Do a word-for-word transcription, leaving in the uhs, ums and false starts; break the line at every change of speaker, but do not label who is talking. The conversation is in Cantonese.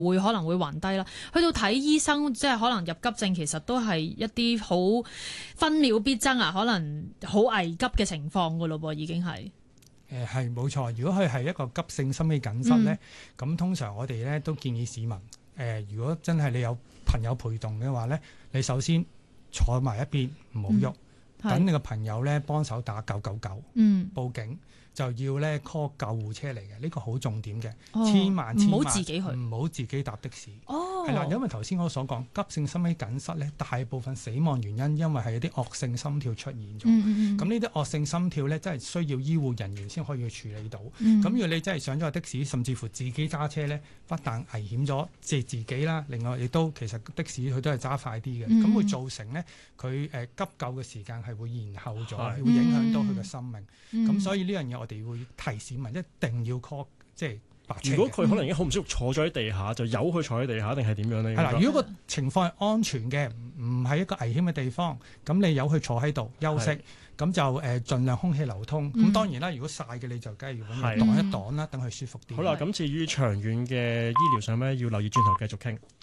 會可能會暈低啦。去到睇醫生，即係可能入急症，其實都係一啲好分秒必爭啊，可能好危急嘅情況噶咯噃，已經係。
誒係冇錯，如果佢係一個急性心肌梗塞咧，咁、嗯、通常我哋咧都建議市民誒、呃，如果真係你有朋友陪同嘅話咧，你首先坐埋一邊唔好喐，等、嗯、你個朋友咧幫手打九九九，嗯，報警。就要咧 call 救護車嚟嘅，呢、這個好重點嘅、哦，千萬千萬唔好自己去，唔好自己搭的士。哦，係啦，因為頭先我所講急性心肌梗塞咧，大部分死亡原因因為係一啲惡性心跳出現咗。咁呢啲惡性心跳咧，真係需要醫護人員先可以去處理到。咁、嗯、如果你真係上咗個的士，甚至乎自己揸車咧，不但危險咗即係自己啦，另外亦都其實的士佢都係揸快啲嘅，咁、嗯、會造成咧佢誒急救嘅時間係會延後咗，會影響到佢嘅生命。咁、嗯、所以呢樣嘢我哋會提市民一定要 call 即係白車。如果
佢可能已經好唔舒服坐咗喺地下，就由佢坐喺地下，定係點樣咧？係啦，
如果個情況係安全嘅，唔係一個危險嘅地方，咁你由佢坐喺度休息，咁就誒盡量空氣流通。咁、嗯、當然啦，如果曬嘅你就梗係要揾嘢擋一擋啦，等佢舒服啲。
好啦，咁至於長遠嘅醫療上咧，要留意轉頭繼續傾。